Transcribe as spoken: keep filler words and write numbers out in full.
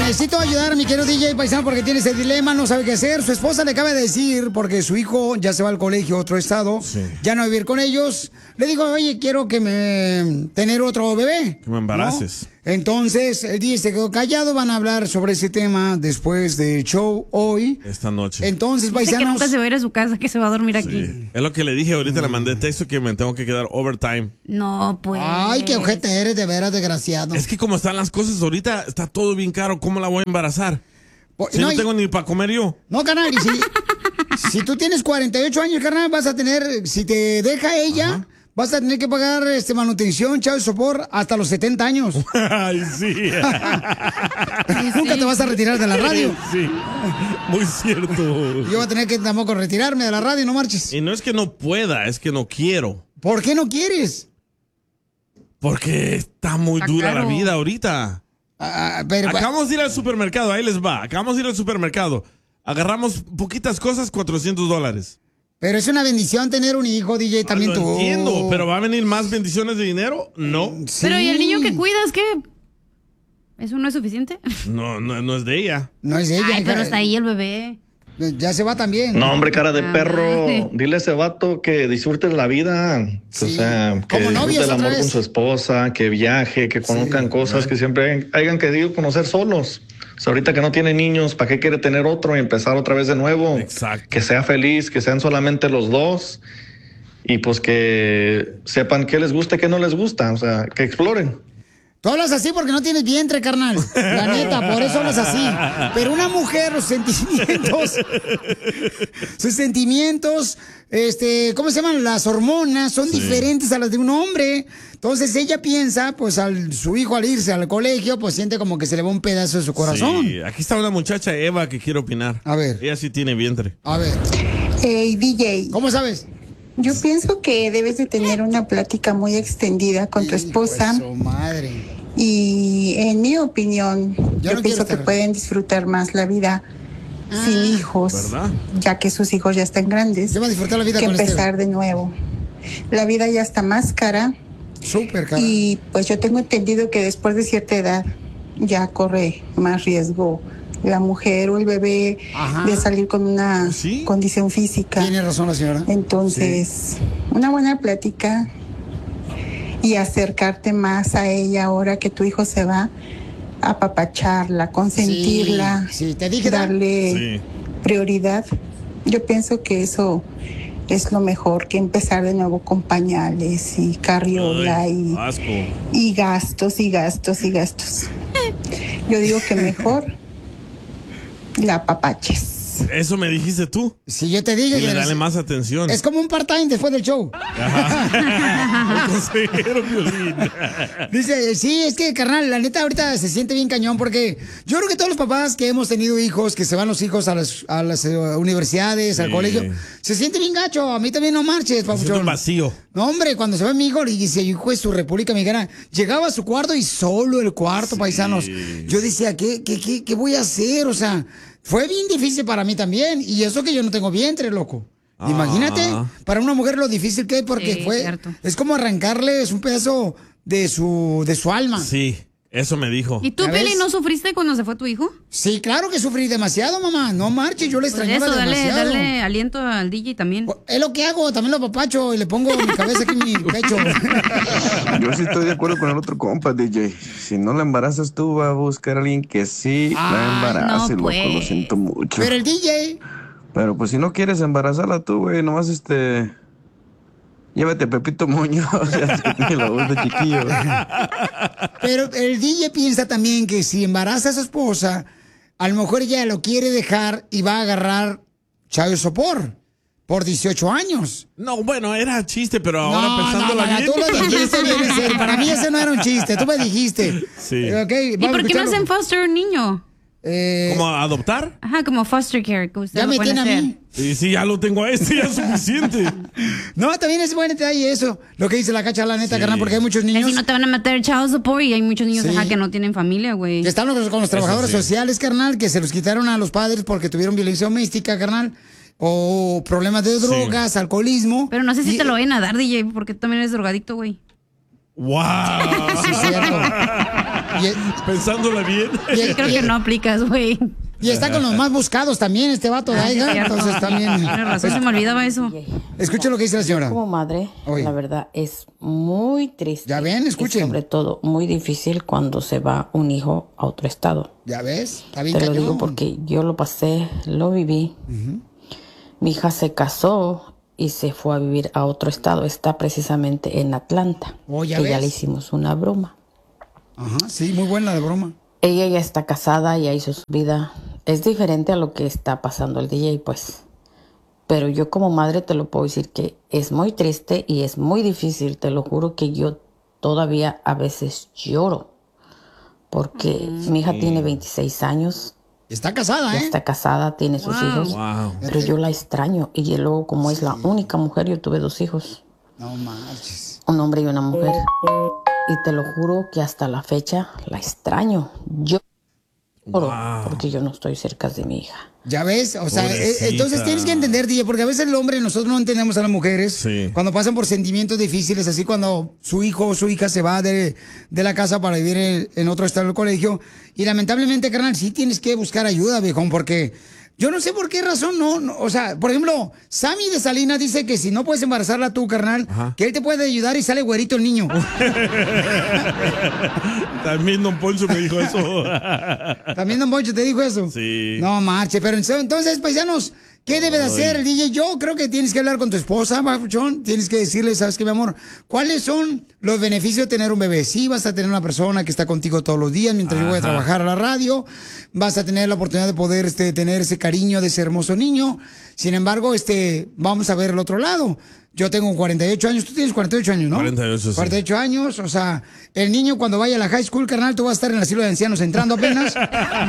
necesito ayudar a mi querido D J paisano porque tiene ese dilema, no sabe qué hacer. Su esposa le acaba de decir, porque su hijo ya se va al colegio a otro estado, sí. ya no va a vivir con ellos. Le digo, oye, quiero que me... tener otro bebé. Que me embaraces. ¿No? Entonces, el D J se quedó callado. Van a hablar sobre ese tema después del show hoy. Esta noche. Entonces, Dice paisanos... que nunca se va a ir a su casa, que se va a dormir sí. aquí. Es lo que le dije, ahorita mm. le mandé texto que me tengo que quedar overtime. No, pues. Ay, qué ojete eres, de veras, desgraciado. Es que como están las cosas ahorita, está todo bien caro. ¿Cómo la voy a embarazar? Pues, si no, no tengo y... ni para comer yo. No, carnal, y si, si tú tienes cuarenta y ocho años, carnal, vas a tener, si te deja ella... Ajá. Vas a tener que pagar este manutención, chavo, sopor, hasta los setenta años. Ay, sí. Nunca te vas a retirar de la radio. Sí, muy cierto. Yo voy a tener que tampoco retirarme de la radio, no marches. Y no es que no pueda, es que no quiero. ¿Por qué no quieres? Porque está muy está dura caro. La vida ahorita. Ah, pero, Acabamos de ir al supermercado, ahí les va. Acabamos de ir al supermercado. Agarramos poquitas cosas, cuatrocientos dólares. Pero es una bendición tener un hijo, D J, también ah, tú. Lo entiendo, pero ¿va a venir más bendiciones de dinero? No. Sí. Pero ¿y el niño que cuidas qué? ¿Eso no es suficiente? No, no, no es de ella. No es de ella. Ay, pero está ahí el bebé. Ya se va también. No, hombre, cara de perro. Ay. Dile a ese vato que disfrute la vida. Sí. O sea, que disfrute el amor con su esposa, que viaje, que conozcan sí. cosas que siempre hayan querido conocer solos. O sea, ahorita que no tiene niños, ¿para qué quiere tener otro y empezar otra vez de nuevo? Exacto. Que sea feliz, que sean solamente los dos y pues que sepan qué les gusta y qué no les gusta. O sea, que exploren. Tú hablas así porque no tienes vientre, carnal. La neta, por eso hablas así. Pero una mujer, los sentimientos, sus sentimientos, este, ¿cómo se llaman? Las hormonas son sí. diferentes a las de un hombre. Entonces ella piensa, pues, al su hijo al irse al colegio, pues siente como que se le va un pedazo de su corazón. Sí, aquí está una muchacha, Eva, que quiere opinar. A ver. Ella sí tiene vientre. A ver. Hey, D J. ¿Cómo sabes? Yo pienso que debes de tener una plática muy extendida con tu esposa. Hijo de su madre. Y en mi opinión, yo, yo no pienso que pueden disfrutar más la vida ah, sin hijos, ¿verdad? Ya que sus hijos ya están grandes, yo voy a disfrutar la vida que con empezar este. de nuevo. La vida ya está más cara. Súper cara. Y pues yo tengo entendido que después de cierta edad ya corre más riesgo la mujer o el bebé Ajá. de salir con una ¿Sí? condición física. Tiene razón la señora. Entonces, sí. una buena plática y acercarte más a ella ahora que tu hijo se va, apapacharla, consentirla, sí, sí. ¿Te dije darle sí. prioridad. Yo pienso que eso es lo mejor que empezar de nuevo con pañales y carriola Ay, y, asco. y gastos y gastos y gastos. Yo digo que mejor la apapaches. Eso me dijiste tú. Si yo te digo. Y le dale más atención. Es como un part-time después del show. Ajá. El consejero Violín. Dice, sí, es que, carnal, la neta ahorita se siente bien cañón porque yo creo que todos los papás que hemos tenido hijos, que se van los hijos a las, a las uh, universidades, sí. al colegio, se siente bien gacho. A mí también no marches, papuchón. Un vacío. No, hombre, cuando se va mi hijo y dice, hijo de su República Mexicana, llegaba a su cuarto y solo el cuarto, sí. paisanos. Yo decía, ¿qué, qué, qué, qué voy a hacer? O sea, fue bien difícil para mí también. Y eso que yo no tengo vientre, loco. Ah. Imagínate, para una mujer lo difícil que es porque sí, fue... Cierto. Es como arrancarles un pedazo de su, de su alma. Sí, eso me dijo. ¿Y tú, Peli, no sufriste cuando se fue tu hijo? Sí, claro que sufrí demasiado, mamá. No marches, yo le extrañaba pues eso, dale, demasiado. Dale aliento al D J también. Es lo que hago, también lo papacho y le pongo mi cabeza aquí en mi pecho. Yo sí estoy de acuerdo con el otro compa, D J. Si no la embarazas tú, va a buscar a alguien que sí ah, la embarace, no, pues. Loco, lo siento mucho. Pero el D J... Pero pues si no quieres embarazarla tú, güey, nomás este... Llévate a Pepito Muñoz, que tiene la voz de chiquillo. Pero el D J piensa también que si embaraza a su esposa, a lo mejor ella lo quiere dejar y va a agarrar child support por dieciocho años. No, bueno, era chiste, pero ahora no, pensándolo no, no, bien. Tú lo dijiste bien en serio. Para mí ese no era un chiste, tú me dijiste. Sí. Okay, ¿y por qué no hacen foster un niño? Eh, ¿Cómo adoptar? Ajá, como foster care. Que usted ya me tiene a mí. Y sí, ya lo tengo a este, ya es suficiente. No, también es buen detalle eso. Lo que dice la Cacha, la neta, sí. carnal, porque hay muchos niños. Si no te van a meter child support y hay muchos niños sí. ajá, que no tienen familia, güey. Que están los, con los trabajadores sí. sociales, carnal, que se los quitaron a los padres porque tuvieron violencia doméstica, carnal. O problemas de drogas, sí. alcoholismo. Pero no sé si y... te lo vayan a dar, D J, porque tú también eres drogadicto, güey. ¡Wow! Sí, es cierto. y, Pensándola bien. Y, creo que no aplicas, güey. Y está con los más buscados también, este vato de ahí, entonces también. Tienes razón, se me olvidaba eso. Escuchen lo que dice la señora. Como madre, Oye. la verdad es muy triste. Ya ven, escuchen. Y sobre todo muy difícil cuando se va un hijo a otro estado. Ya ves, está bien. Te cañón. lo digo porque yo lo pasé, lo viví. Uh-huh. Mi hija se casó y se fue a vivir a otro estado. Está precisamente en Atlanta. Oh, ya que ves. ya le hicimos una broma. Ajá, sí, muy buena la broma. Ella ya está casada, ya hizo su vida. Es diferente a lo que está pasando el D J, pues. Pero yo como madre te lo puedo decir que es muy triste y es muy difícil. Te lo juro que yo todavía a veces lloro. Porque mm. mi hija sí. tiene veintiséis años. Está casada, ¿eh? Está casada, tiene wow. sus hijos. Wow. Pero yo la extraño. Y luego, como sí. es la única mujer, yo tuve dos hijos. No manches. Un hombre y una mujer. Y te lo juro que hasta la fecha la extraño. Yo wow. porque yo no estoy cerca de mi hija. Ya ves, o sea, Pobrecita. entonces tienes que entender, D J, porque a veces el hombre, nosotros no entendemos a las mujeres sí. cuando pasan por sentimientos difíciles, así cuando su hijo o su hija se va de, de la casa para vivir en, en otro estado del colegio. Y lamentablemente, carnal, sí tienes que buscar ayuda, viejón, porque yo no sé por qué razón, no, no o sea, por ejemplo, Sammy de Salinas dice que si no puedes embarazarla tú, carnal, Ajá. que él te puede ayudar y sale güerito el niño. También Don Poncho me dijo eso. ¿También Don Poncho te dijo eso? Sí. No, marche, pero entonces, paisanos, ¿qué debe de hacer el D J? Yo creo que tienes que hablar con tu esposa, Papuchón. Tienes que decirle, ¿sabes qué, mi amor? ¿Cuáles son los beneficios de tener un bebé? Sí, vas a tener una persona que está contigo todos los días mientras Ajá. yo voy a trabajar a la radio. Vas a tener la oportunidad de poder este, tener ese cariño de ese hermoso niño. Sin embargo, este, vamos a ver el otro lado. Yo tengo cuarenta y ocho años, tú tienes cuarenta y ocho años, ¿no? cuarenta y ocho, sí. cuarenta y ocho años, o sea, el niño cuando vaya a la high school, carnal, tú vas a estar en el asilo de ancianos entrando apenas.